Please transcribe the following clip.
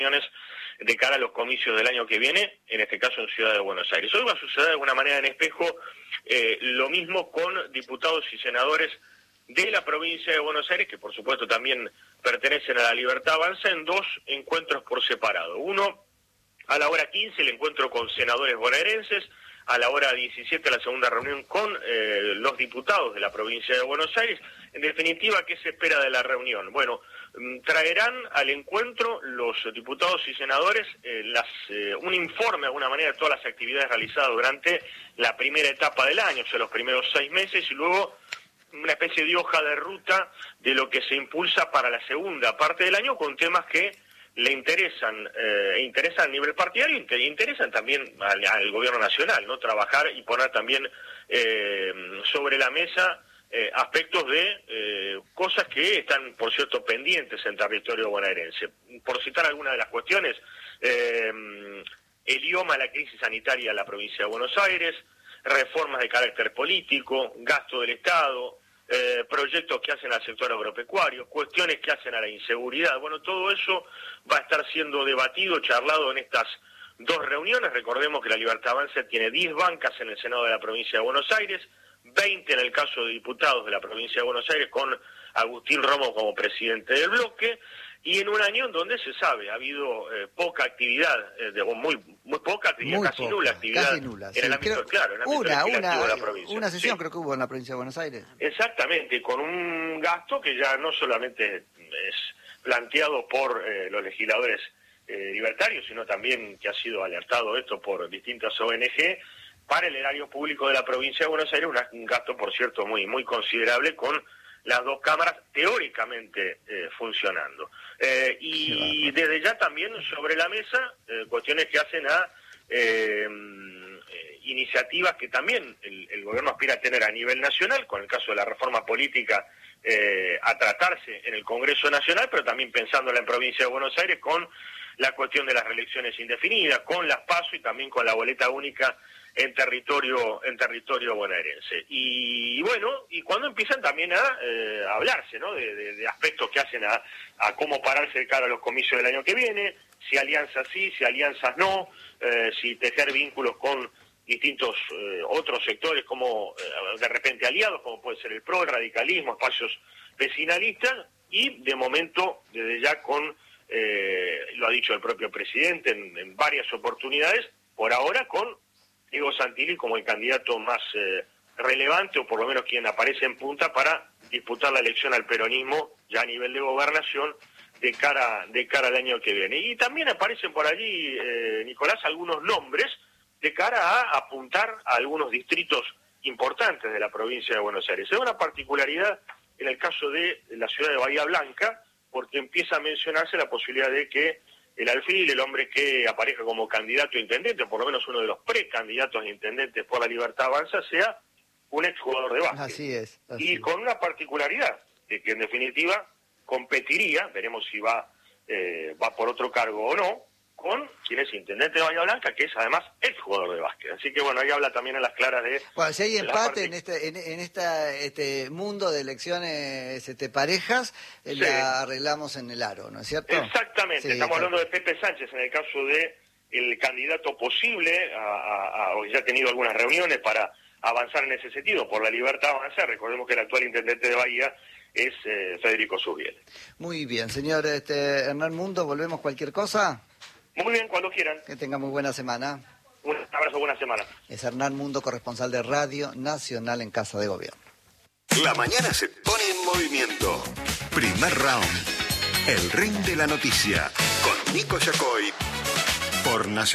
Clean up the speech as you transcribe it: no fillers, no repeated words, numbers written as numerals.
de cara a los comicios del año que viene, en este caso en Ciudad de Buenos Aires. Hoy va a suceder de alguna manera en espejo lo mismo con diputados y senadores de la provincia de Buenos Aires, que por supuesto también pertenecen a la Libertad Avanza, en dos encuentros por separado. Uno, a la hora 15, el encuentro con senadores bonaerenses, a la hora 17, la segunda reunión con los diputados de la provincia de Buenos Aires. En definitiva, ¿qué se espera de la reunión? Bueno, traerán al encuentro los diputados y senadores un informe de alguna manera de todas las actividades realizadas durante la primera etapa del año, o sea, los primeros 6 meses, y luego una especie de hoja de ruta de lo que se impulsa para la segunda parte del año, con temas que le interesan a nivel partidario y interesan también al gobierno nacional, ¿no? Trabajar y poner también sobre la mesa aspectos de cosas que están, por cierto, pendientes en territorio bonaerense. Por citar algunas de las cuestiones, el IOMA, la crisis sanitaria en la provincia de Buenos Aires, reformas de carácter político, gasto del Estado, proyectos que hacen al sector agropecuario, cuestiones que hacen a la inseguridad. Bueno, todo eso va a estar siendo debatido, charlado en estas dos reuniones. Recordemos que la Libertad Avanza tiene 10 bancas en el Senado de la provincia de Buenos Aires, 20 en el caso de diputados de la provincia de Buenos Aires, con Agustín Romo como presidente del bloque, y en un año en donde se sabe, ha habido poca actividad, muy poca actividad, casi nula actividad en el ámbito, claro, en el ámbito legislativo de la provincia. Una sesión creo que hubo en la provincia de Buenos Aires. Exactamente, con un gasto que ya no solamente es planteado por los legisladores libertarios, sino también que ha sido alertado esto por distintas ONG, para el erario público de la provincia de Buenos Aires, un gasto, por cierto, muy considerable, con las dos cámaras teóricamente funcionando. Y desde ya también sobre la mesa cuestiones que hacen a iniciativas que también el gobierno aspira a tener a nivel nacional, con el caso de la reforma política a tratarse en el Congreso Nacional, pero también pensándola en provincia de Buenos Aires, con la cuestión de las reelecciones indefinidas, con las PASO y también con la boleta única en territorio bonaerense. Y bueno, y cuando empiezan también a hablarse, ¿no?, de aspectos que hacen a cómo pararse de cara a los comicios del año que viene, si alianzas sí, si alianzas no, si tejer vínculos con distintos otros sectores, como de repente aliados, como puede ser el PRO, el radicalismo, espacios vecinalistas, y de momento, desde ya con, lo ha dicho el propio presidente en varias oportunidades, por ahora con Diego Santilli como el candidato más relevante, o por lo menos quien aparece en punta para disputar la elección al peronismo ya a nivel de gobernación de cara al año que viene. Y también aparecen por allí, Nicolás, algunos nombres de cara a apuntar a algunos distritos importantes de la provincia de Buenos Aires. Es una particularidad en el caso de la ciudad de Bahía Blanca, porque empieza a mencionarse la posibilidad de que el alfil, el hombre que aparezca como candidato a intendente, o por lo menos uno de los precandidatos a intendentes por la Libertad Avanza, sea un exjugador de básquet. Así es. Y con una particularidad, de que en definitiva competiría, veremos si va por otro cargo o no, con quien es intendente de Bahía Blanca, que es además exjugador de básquet. Así que bueno, ahí habla también a las claras de... Bueno, si hay empate en este mundo de elecciones parejas, sí, la arreglamos en el aro, ¿no es cierto? Exactamente, sí, estamos hablando de Pepe Sánchez en el caso de el candidato posible, ya ha tenido algunas reuniones para avanzar en ese sentido, por la Libertad Avanza. Recordemos que el actual intendente de Bahía es Federico Subiel. Muy bien, señor Hernán Mundo, ¿volvemos cualquier cosa? Muy bien, cuando quieran. Que tenga muy buena semana. Un abrazo, buena semana. Es Hernán Mundo, corresponsal de Radio Nacional en Casa de Gobierno. La mañana se pone en movimiento. Primer round. El ring de la noticia. Con Nico Yacoy. Por Nacional.